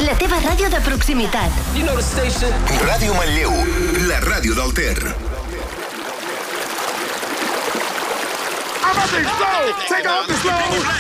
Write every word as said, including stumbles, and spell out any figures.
La teva ràdio de proximitat. You know the station. Ràdio Manlleu, la ràdio del Ter. I'm up and slow. Take off the slow.